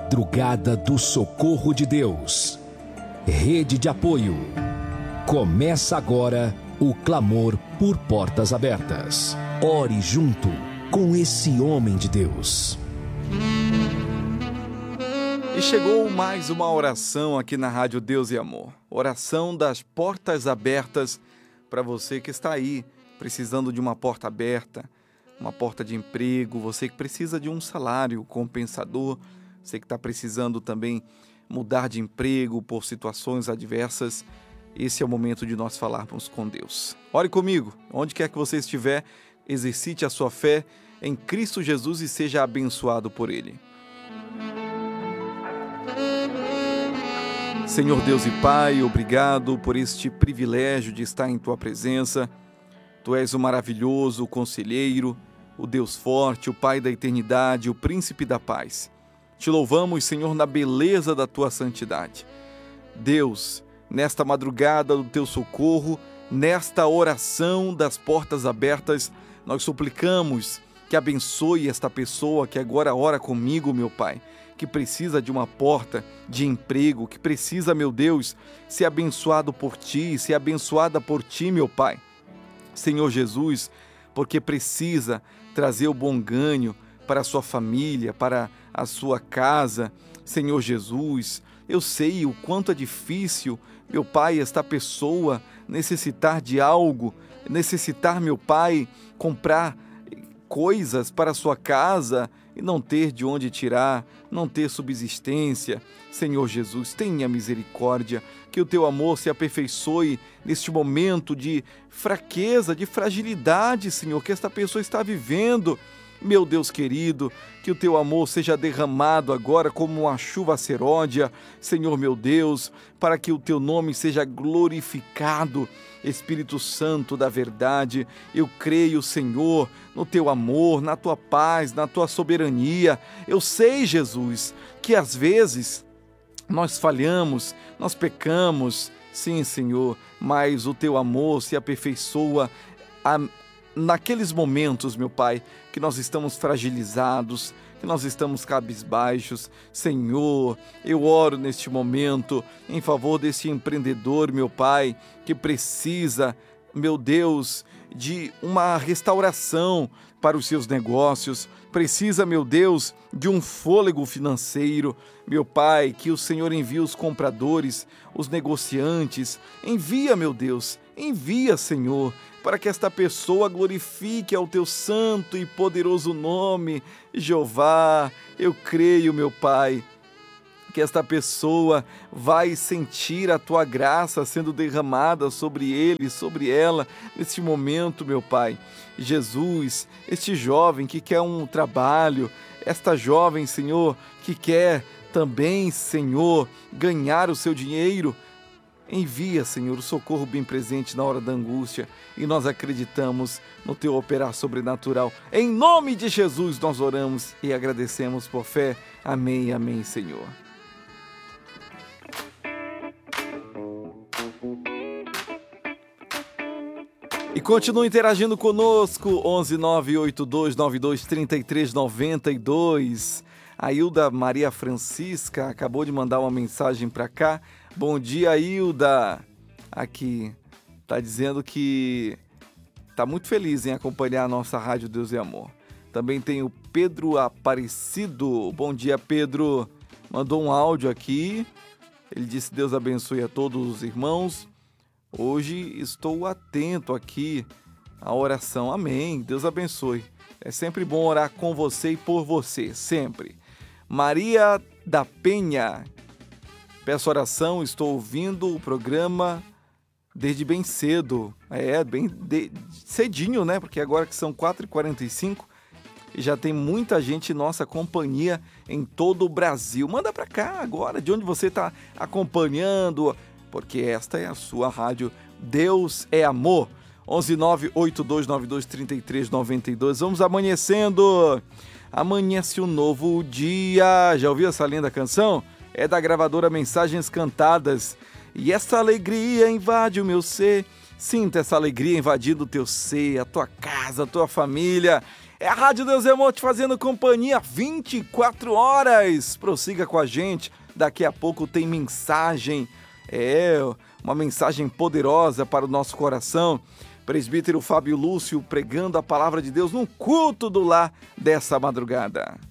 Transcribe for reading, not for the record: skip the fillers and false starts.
Madrugada do Socorro de Deus. Rede de apoio. Começa agora o clamor por portas abertas. Ore junto com esse homem de Deus. E chegou mais uma oração aqui na Rádio Deus e Amor. Oração das portas abertas para você que está aí precisando de uma porta aberta, uma porta de emprego, você que precisa de um salário compensador, você que está precisando também mudar de emprego por situações adversas. Esse é o momento de nós falarmos com Deus. Ore comigo, onde quer que você estiver, exercite a sua fé em Cristo Jesus e seja abençoado por Ele. Senhor Deus e Pai, obrigado por este privilégio de estar em Tua presença. Tu és o maravilhoso, o conselheiro, o Deus forte, o Pai da eternidade, o príncipe da paz. Te louvamos, Senhor, na beleza da Tua santidade. Deus, nesta madrugada do Teu socorro, nesta oração das portas abertas, nós suplicamos que abençoe esta pessoa que agora ora comigo, meu Pai, que precisa de uma porta de emprego, que precisa, meu Deus, ser abençoado por Ti, ser abençoada por Ti, meu Pai. Senhor Jesus, porque precisa trazer o bom ganho para a sua família, para a sua casa. Senhor Jesus, eu sei o quanto é difícil, meu Pai, esta pessoa necessitar de algo, necessitar, meu Pai, comprar coisas para a sua casa e não ter de onde tirar, não ter subsistência. Senhor Jesus, tenha misericórdia, que o Teu amor se aperfeiçoe neste momento de fraqueza, de fragilidade, Senhor, que esta pessoa está vivendo. Meu Deus querido, que o Teu amor seja derramado agora como uma chuva seródia, Senhor meu Deus, para que o Teu nome seja glorificado. Espírito Santo da verdade, eu creio, Senhor, no Teu amor, na Tua paz, na Tua soberania. Eu sei, Jesus, que às vezes nós falhamos, nós pecamos, sim, Senhor, mas o Teu amor se aperfeiçoa naqueles momentos, meu Pai, que nós estamos fragilizados, que nós estamos cabisbaixos. Senhor, eu oro neste momento em favor desse empreendedor, meu Pai, que precisa, meu Deus, de uma restauração para os seus negócios, precisa, meu Deus, de um fôlego financeiro. Meu Pai, que o Senhor envie os compradores, os negociantes, envia, meu Deus, envia, Senhor, para que esta pessoa glorifique ao Teu santo e poderoso nome. Jeová, eu creio, meu Pai, que esta pessoa vai sentir a Tua graça sendo derramada sobre ele, sobre ela, neste momento, meu Pai. Jesus, este jovem que quer um trabalho, esta jovem, Senhor, que quer também, Senhor, ganhar o seu dinheiro, envia, Senhor, o socorro bem presente na hora da angústia, e nós acreditamos no Teu operar sobrenatural. Em nome de Jesus nós oramos e agradecemos por fé. Amém, amém, Senhor. E continue interagindo conosco, 11 982 92 33 92. A Hilda Maria Francisca acabou de mandar uma mensagem para cá. Bom dia, Hilda. Aqui está dizendo que está muito feliz em acompanhar a nossa Rádio Deus e Amor. Também tem o Pedro Aparecido. Bom dia, Pedro. Mandou um áudio aqui. Ele disse: Deus abençoe a todos os irmãos. Hoje estou atento aqui à oração. Amém. Deus abençoe. É sempre bom orar com você e por você, sempre. Maria da Penha. Peço oração, estou ouvindo o programa desde bem cedo. Cedinho, né? Porque agora que são 4h45 e já tem muita gente em nossa companhia em todo o Brasil. Manda para cá agora, de onde você está acompanhando, porque esta é a sua rádio Deus é Amor. 11 982 92 33 92. Vamos amanhecendo. Amanhece um novo dia. Já ouviu essa linda canção? É da gravadora Mensagens Cantadas. E essa alegria invade o meu ser. Sinta essa alegria invadindo o teu ser, a tua casa, a tua família. É a Rádio Deus é Amor te fazendo companhia 24 horas. Prossiga com a gente. Daqui a pouco tem mensagem. Uma mensagem poderosa para o nosso coração. Presbítero Fábio Lúcio pregando a palavra de Deus no culto do lar dessa madrugada.